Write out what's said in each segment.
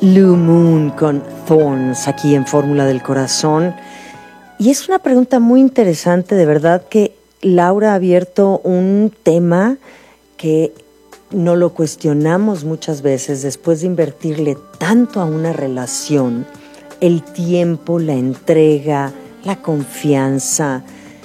Blue Moon con Thorns aquí en Fórmula del Corazón. Y es una pregunta muy interesante, de verdad, que Laura ha abierto un tema que no lo cuestionamos muchas veces después de invertirle tanto a una relación, el tiempo, la entrega, la confianza,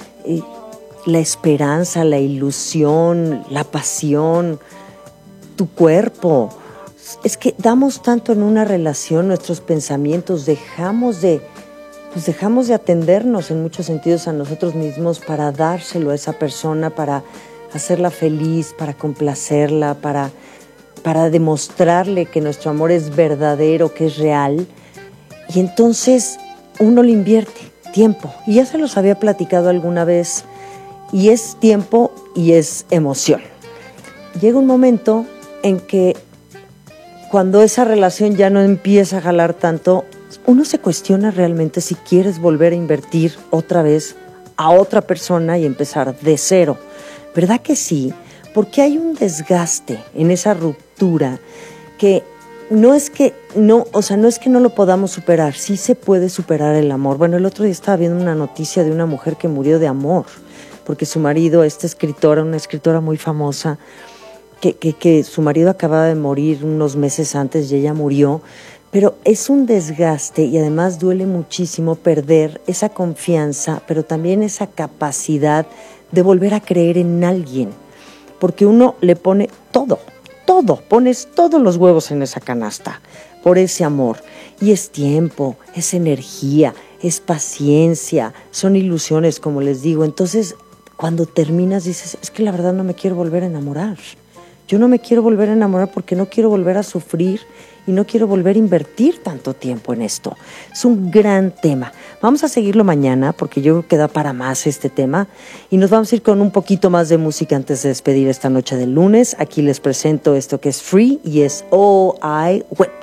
la esperanza, la ilusión, la pasión, tu cuerpo. Es que damos tanto en una relación, nuestros pensamientos, dejamos de atendernos en muchos sentidos a nosotros mismos para dárselo a esa persona, para hacerla feliz, para complacerla, para demostrarle que nuestro amor es verdadero, que es real. Y entonces uno le invierte tiempo. Y ya se los había platicado alguna vez. Y es tiempo y es emoción. Llega un momento en que cuando esa relación ya no empieza a jalar tanto, uno se cuestiona realmente si quieres volver a invertir otra vez a otra persona y empezar de cero. ¿Verdad que sí? Porque hay un desgaste en esa ruptura que no es que no lo podamos superar, sí se puede superar el amor. Bueno, el otro día estaba viendo una noticia de una mujer que murió de amor, porque su marido, esta escritora, una escritora muy famosa, que su marido acababa de morir unos meses antes y ella murió, pero es un desgaste y además duele muchísimo perder esa confianza, pero también esa capacidad de volver a creer en alguien, porque uno le pone todo, pones todos los huevos en esa canasta por ese amor, y es tiempo, es energía, es paciencia, son ilusiones, como les digo. Entonces, cuando terminas dices, es que la verdad no me quiero volver a enamorar. Yo no me quiero volver a enamorar porque no quiero volver a sufrir y no quiero volver a invertir tanto tiempo en esto. Es un gran tema. Vamos a seguirlo mañana porque yo creo que da para más este tema. Y nos vamos a ir con un poquito más de música antes de despedir esta noche del lunes. Aquí les presento esto que es Free y es All I Want.